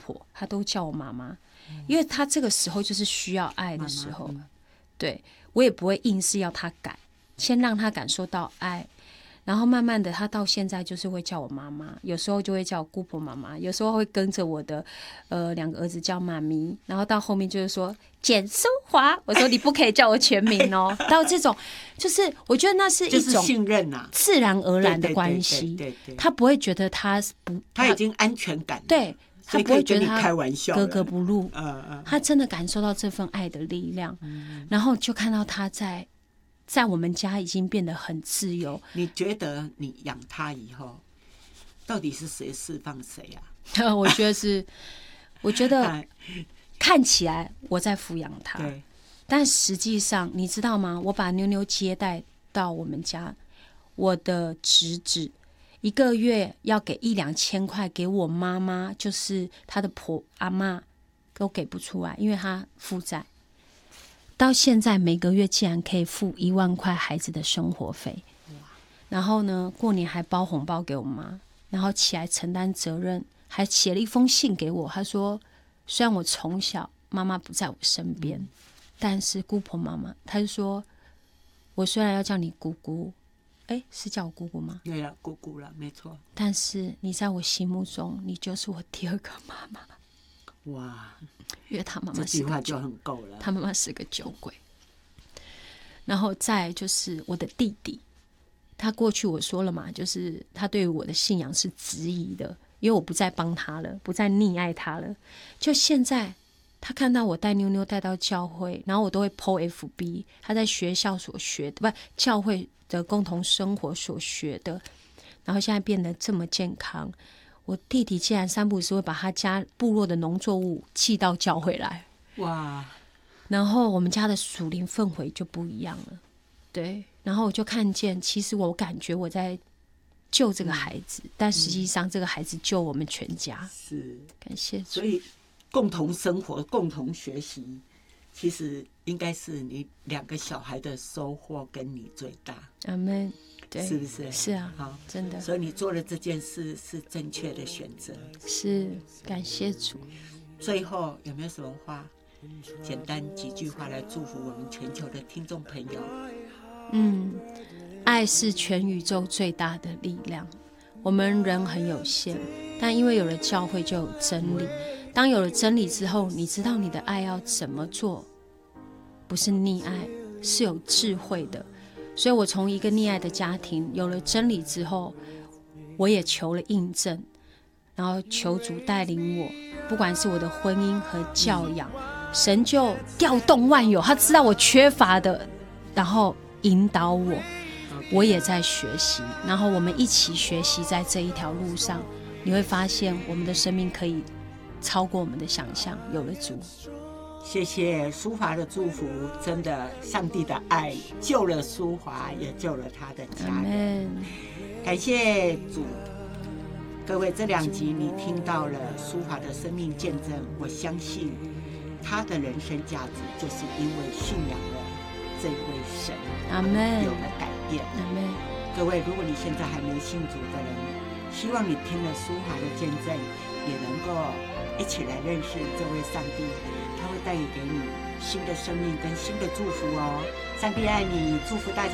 婆，他都叫我妈妈，因为他这个时候就是需要爱的时候。对，我也不会硬是要他改，先让他感受到爱，然后慢慢的他到现在就是会叫我妈妈，有时候就会叫我姑婆妈妈，有时候会跟着我的2个儿子叫妈咪，然后到后面就是说简淑华，我说你不可以叫我全名哦。到这种就是我觉得那是一种信任啊， 自然而然的关系，他不会觉得他已经安全感， 对，他不会觉得他开玩笑格格不入，他真的感受到这份爱的力量，然后就看到他在我们家已经变得很自由。 你觉得你养他以后，到底是谁释放谁啊？ 我觉得看起来我在抚养他，但实际上你知道吗？我把妞妞接待到我们家，我的侄子1个月要给1-2千块给我妈妈，就是他的阿嬷都给不出来，因为他负债。到现在每个月竟然可以付1万块孩子的生活费，然后呢，过年还包红包给我妈，然后起来承担责任，还写了一封信给我。他说，虽然我从小妈妈不在我身边，但是姑婆妈妈，他就说，我虽然要叫你姑姑，是叫我姑姑吗？ 对了，姑姑了，没错。 但是你在我心目中，你就是我第2个妈妈。 哇！ 因为他妈妈这句话就很够了。 他妈妈是个酒鬼。然后再就是我的弟弟，他过去我说了嘛，就是他对于我的信仰是质疑的，因为我不再帮他了，不再溺爱他了。就现在他看到我带妞妞带到教会，然后我都会 po FB 他在学校所学的，不，教会的共同生活所学的，然后现在变得这么健康。我弟弟竟然3不5时会把他家部落的农作物寄到教会来， 哇！ 然后我们家的属灵氛围就不一样了，对。然后我就看见，其实我感觉我在救这个孩子，但实际上这个孩子救我们全家。 是， 感谢主。 所以共同生活、共同学习，其实应该是你2个小孩的收获跟你最大。 阿们。对， 是不是？ 是啊，好，真的。 所以你做了这件事是正确的选择。 是，感谢主。 最后有没有什么话，简单几句话来祝福我们全球的听众朋友？ 爱是全宇宙最大的力量。我们人很有限，但因为有了教会就有真理。当有了真理之后，你知道你的爱要怎么做，不是溺爱，是有智慧的。所以我从一个溺爱的家庭有了真理之后，我也求了印证，然后求主带领我，不管是我的婚姻和教养，神就调动万有，他知道我缺乏的，然后引导我，我也在学习，然后我们一起学习，在这一条路上，你会发现我们的生命可以超过我们的想象，有了主。 谢谢淑华的祝福，真的，上帝的爱救了淑华，也救了他的家人。感谢主。各位，这2集你听到了淑华的生命见证，我相信他的人生价值就是因为信仰了这位神， 阿们， 有了改变。 阿们。 各位，如果你现在还没信主的人，希望你听了淑华的见证，也能够一起来认识这位上帝，他会带给你新的生命跟新的祝福哦。上帝爱你，祝福大家。